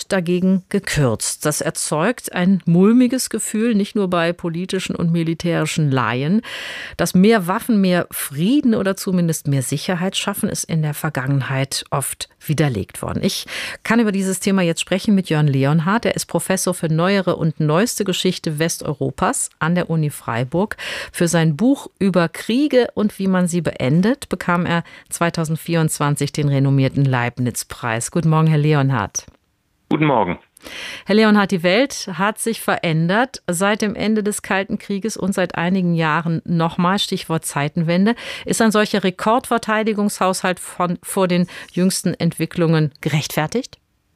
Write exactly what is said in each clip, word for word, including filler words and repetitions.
wird dagegen gekürzt. Das erzeugt ein mulmiges Gefühl, nicht nur bei politischen und militärischen Laien. Dass mehr Waffen mehr Frieden oder zumindest mehr Sicherheit schaffen, ist in der Vergangenheit oft widerlegt worden. Ich kann über dieses Thema jetzt sprechen mit Jörn Leonhard. Er ist Professor für neuere und neueste Geschichte Westeuropas an der Uni Freiburg. Für sein Buch über Kriege und wie man sie beendet, bekam er zweitausendvierundzwanzig den renommierten Leibniz-Preis. Guten Morgen, Herr Leonhard. Guten Morgen. Herr Leonhard, die Welt hat sich verändert seit dem Ende des Kalten Krieges und seit einigen Jahren nochmal, Stichwort Zeitenwende. Ist ein solcher Rekordverteidigungshaushalt von, vor den jüngsten Entwicklungen gerechtfertigt?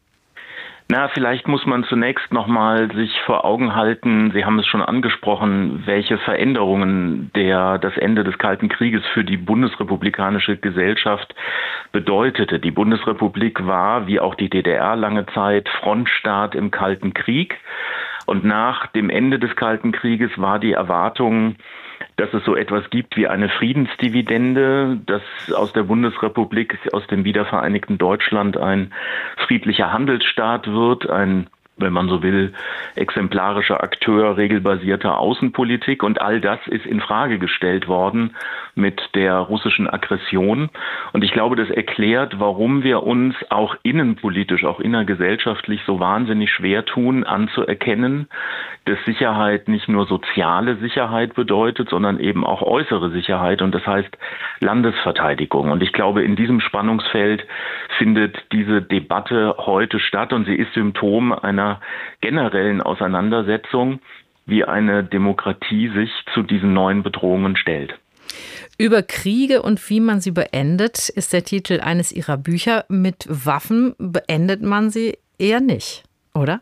Na, vielleicht muss man zunächst noch mal sich vor Augen halten, Sie haben es schon angesprochen, welche Veränderungen der, das Ende des Kalten Krieges für die bundesrepublikanische Gesellschaft bedeutete. Die Bundesrepublik war, wie auch die D D R lange Zeit, Frontstaat im Kalten Krieg. Und nach dem Ende des Kalten Krieges war die Erwartung, dass es so etwas gibt wie eine Friedensdividende, dass aus der Bundesrepublik, aus dem wiedervereinigten Deutschland ein friedlicher Handelsstaat wird, ein, wenn man so will, exemplarischer Akteur regelbasierter Außenpolitik. Und all das ist in Frage gestellt worden mit der russischen Aggression. Und ich glaube, das erklärt, warum wir uns auch innenpolitisch, auch innergesellschaftlich so wahnsinnig schwer tun, anzuerkennen, dass Sicherheit nicht nur soziale Sicherheit bedeutet, sondern eben auch äußere Sicherheit. Und das heißt Landesverteidigung. Und ich glaube, in diesem Spannungsfeld findet diese Debatte heute statt. Und sie ist Symptom einer generellen Auseinandersetzung, wie eine Demokratie sich zu diesen neuen Bedrohungen stellt. Über Kriege und wie man sie beendet, ist der Titel eines Ihrer Bücher. Mit Waffen beendet man sie eher nicht, oder?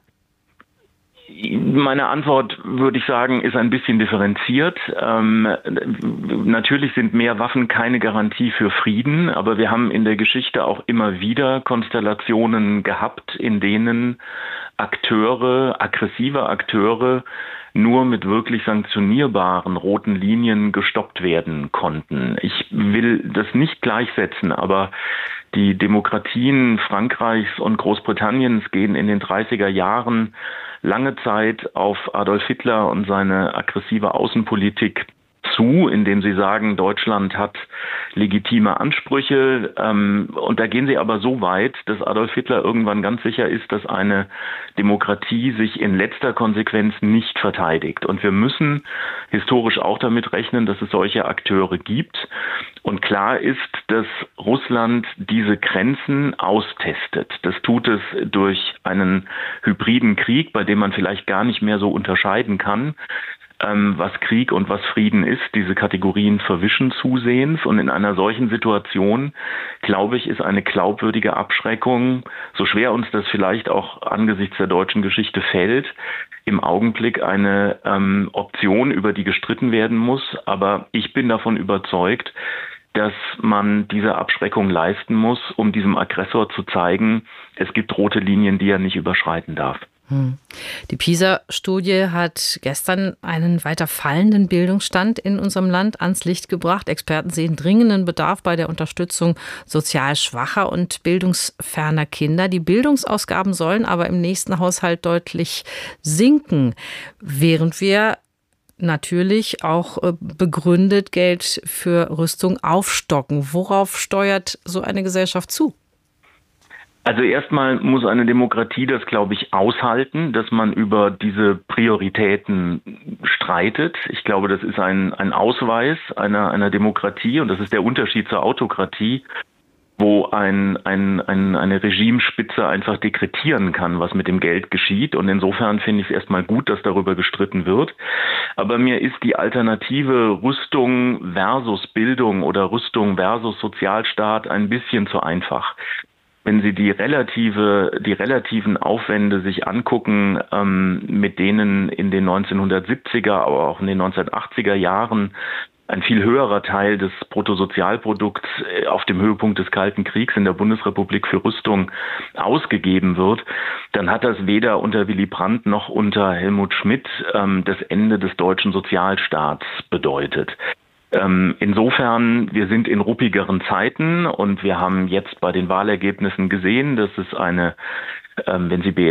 Meine Antwort, würde ich sagen, ist ein bisschen differenziert. Ähm, natürlich sind mehr Waffen keine Garantie für Frieden, aber wir haben in der Geschichte auch immer wieder Konstellationen gehabt, in denen Akteure, aggressive Akteure, nur mit wirklich sanktionierbaren roten Linien gestoppt werden konnten. Ich will das nicht gleichsetzen, aber die Demokratien Frankreichs und Großbritanniens gehen in den dreißiger Jahren lange Zeit auf Adolf Hitler und seine aggressive Außenpolitik zu, indem sie sagen, Deutschland hat legitime Ansprüche. Ähm, und da gehen sie aber so weit, dass Adolf Hitler irgendwann ganz sicher ist, dass eine Demokratie sich in letzter Konsequenz nicht verteidigt. Und wir müssen historisch auch damit rechnen, dass es solche Akteure gibt. Und klar ist, dass Russland diese Grenzen austestet. Das tut es durch einen hybriden Krieg, bei dem man vielleicht gar nicht mehr so unterscheiden kann, was Krieg und was Frieden ist. Diese Kategorien verwischen zusehends. Und in einer solchen Situation, glaube ich, ist eine glaubwürdige Abschreckung, so schwer uns das vielleicht auch angesichts der deutschen Geschichte fällt, im Augenblick eine ähm, Option, über die gestritten werden muss. Aber ich bin davon überzeugt, dass man diese Abschreckung leisten muss, um diesem Aggressor zu zeigen, es gibt rote Linien, die er nicht überschreiten darf. Die PISA-Studie hat gestern einen weiter fallenden Bildungsstand in unserem Land ans Licht gebracht. Experten sehen dringenden Bedarf bei der Unterstützung sozial schwacher und bildungsferner Kinder. Die Bildungsausgaben sollen aber im nächsten Haushalt deutlich sinken, während wir natürlich auch begründet Geld für Rüstung aufstocken. Worauf steuert so eine Gesellschaft zu? Also erstmal muss eine Demokratie das, glaube ich, aushalten, dass man über diese Prioritäten streitet. Ich glaube, das ist ein, ein Ausweis einer, einer Demokratie und das ist der Unterschied zur Autokratie, wo ein, ein, ein, eine Regimespitze einfach dekretieren kann, was mit dem Geld geschieht. Und insofern finde ich es erstmal gut, dass darüber gestritten wird. Aber mir ist die Alternative Rüstung versus Bildung oder Rüstung versus Sozialstaat ein bisschen zu einfach. Wenn Sie die relative, die relativen Aufwände sich angucken, ähm, mit denen in den neunzehnhundertsiebziger, aber auch in den neunzehnhundertachtziger Jahren ein viel höherer Teil des Bruttosozialprodukts auf dem Höhepunkt des Kalten Kriegs in der Bundesrepublik für Rüstung ausgegeben wird, dann hat das weder unter Willy Brandt noch unter Helmut Schmidt ähm, das Ende des deutschen Sozialstaats bedeutet. Insofern, wir sind in ruppigeren Zeiten und wir haben jetzt bei den Wahlergebnissen gesehen, dass es eine, wenn Sie B